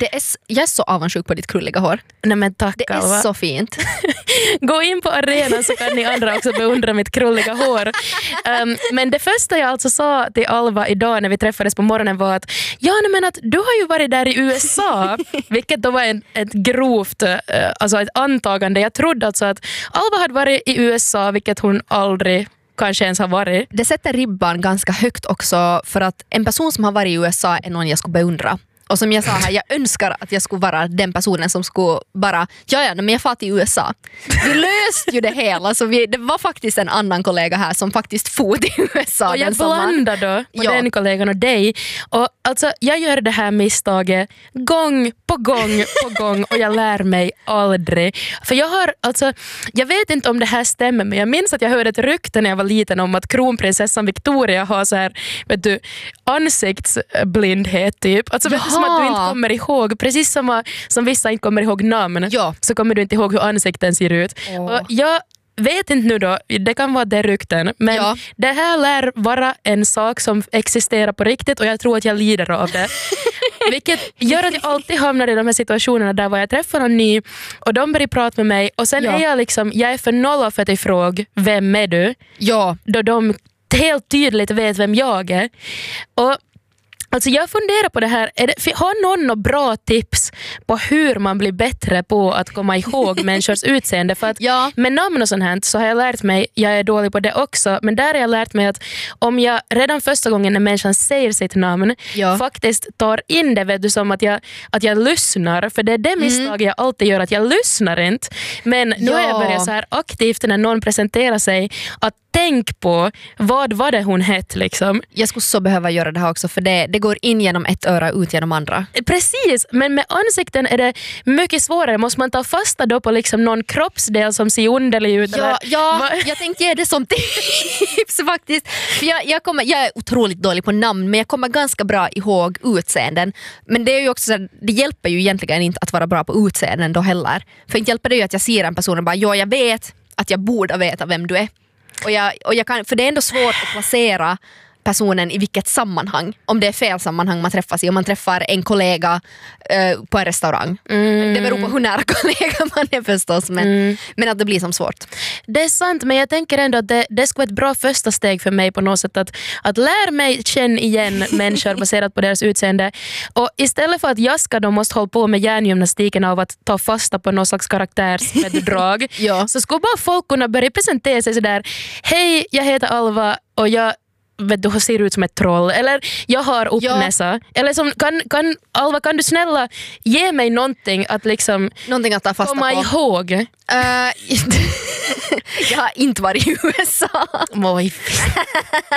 Jag är så avundsjuk på ditt krulliga hår. Nej men tack Det Alva. är så fint. Gå in på arenan så kan ni andra också beundra mitt krulliga hår. Men det första jag alltså sa till Alva idag när vi träffades på morgonen var att men att du har ju varit där i USA, vilket då var ett grovt alltså ett antagande. Jag trodde alltså att Alva hade varit i USA, vilket hon aldrig kanske ens har varit. Det sätter ribban ganska högt också, för att en person som har varit i USA är någon jag skulle beundra. Och som jag sa här, jag önskar att jag skulle vara den personen som skulle bara, men jag far till USA. Vi löste ju det hela, så det var faktiskt en annan kollega här som faktiskt for till USA. Och jag blandar då på den kollegan och dig. Och alltså, jag gör det här misstaget gång på gång och jag lär mig aldrig. För jag vet inte om det här stämmer, men jag minns att jag hörde ett rykte när jag var liten om att kronprinsessan Victoria har så här, ansiktsblindhet typ. Alltså som att du inte kommer ihåg, precis som vissa inte kommer ihåg namn, så kommer du inte ihåg hur ansikten ser ut. Och jag vet inte nu då, det kan vara det rykten, men det här lär vara en sak som existerar på riktigt och jag tror att jag lider av det. Vilket gör att jag alltid hamnar i de här situationerna där jag träffar någon ny och de börjar prata med mig och sen är jag är för nolla för att fråga vem är du? Ja. Då de helt tydligt vet vem jag är. Och alltså jag funderar på det här, har någon några bra tips på hur man blir bättre på att komma ihåg människors utseende? För att med namn och sånt här så har jag lärt mig, jag är dålig på det också, men där har jag lärt mig att om jag redan första gången när människan säger sitt namn faktiskt tar in det, vet du, som att jag lyssnar, för det är det misstag jag alltid gör, att jag lyssnar inte. Men nu har jag börjat så här aktivt när någon presenterar sig att tänk på vad var det hon hette liksom. Jag skulle så behöva göra det här också, för det går in genom ett öra ut genom andra. Precis, men med ansikten är det mycket svårare. Måste man ta fasta då på liksom någon kroppsdel som ser underlig ut? Jag tänkte ge det som tips faktiskt. För jag är otroligt dålig på namn, men jag kommer ganska bra ihåg utseenden. Men det är ju också så här, det hjälper ju egentligen inte att vara bra på utseenden då heller. För inte hjälper det ju att jag ser en person och bara, jag vet att jag borde veta vem du är. Och jag kan, för det är ändå svårt att placera personen i vilket sammanhang. Om det är fel sammanhang man träffas i. Om man träffar en kollega på en restaurang. Det beror på hur nära kollega man är förstås. Men att det blir som svårt. Det är sant, men jag tänker ändå att det ska vara ett bra första steg för mig på något sätt. Att lära mig känna igen människor baserat på deras utseende. Och istället för att jag ska då måste hålla på med hjärngymnastiken av att ta fasta på någon slags karaktärsdrag. Så skulle bara folk kunna börja presentera sig sådär. Hej, jag heter Alva och jag du ser ut som ett troll, eller jag har uppnäsa, eller som, Alva, kan du snälla ge mig någonting att liksom någonting att ta fasta komma ihåg? Jag har inte varit i USA.